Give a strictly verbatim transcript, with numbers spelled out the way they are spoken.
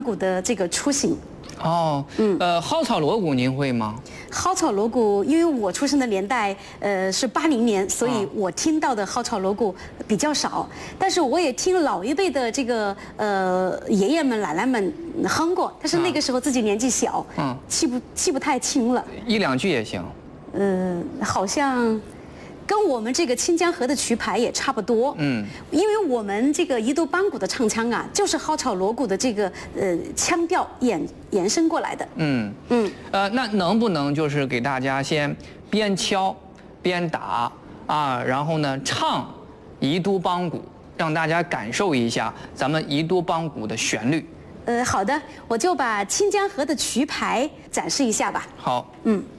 鼓的这个雏形。 哦，嗯，呃，蒿草锣鼓您会吗？ 蒿草锣鼓，因为我出生的年代，呃，是八零年，所以我听到的蒿草锣鼓比较少。但是我也听老一辈的这个呃爷爷们、奶奶们哼过，但是那个时候自己年纪小，嗯，记不记不太清了。 一两句也行。 呃，好像。跟我们这个清江河的曲牌也差不多，嗯，因为我们这个宜都邦鼓的唱腔啊，就是蒿草锣鼓的这个呃腔调延延伸过来的，嗯嗯， 呃，那能不能就是给大家先边敲边打啊，然后呢唱宜都邦鼓，让大家感受一下咱们宜都邦鼓的旋律？ 呃，好的，我就把清江河的曲牌展示一下吧。 好， 嗯。